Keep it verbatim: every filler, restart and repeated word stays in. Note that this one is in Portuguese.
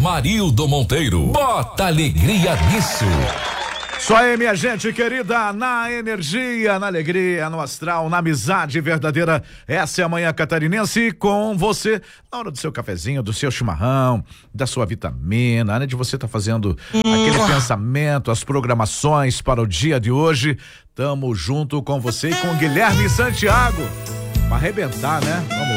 Marildo Monteiro. Bota alegria nisso. Só aí, minha gente querida, na energia, na alegria, no astral, na amizade verdadeira. Essa é a Manhã Catarinense com você, na hora do seu cafezinho, do seu chimarrão, da sua vitamina, né? De você estar tá fazendo hum. aquele pensamento, as programações para o dia de hoje. Tamo junto com você e com Guilherme Santiago. Pra arrebentar, né? Vamos lá.